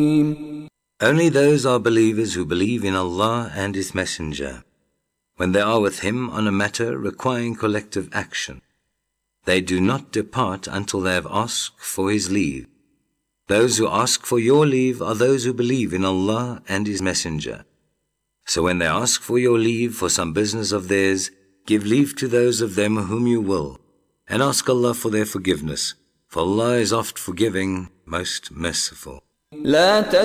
Only those are believers who believe in Allah and His Messenger, when they are with Him on a matter requiring collective action. They do not depart until they have asked for His leave. Those who ask for your leave are those who believe in Allah and His Messenger. So when they ask for your leave for some business of theirs, give leave to those of them whom you will, and ask Allah for their forgiveness, for Allah is oft forgiving, most merciful.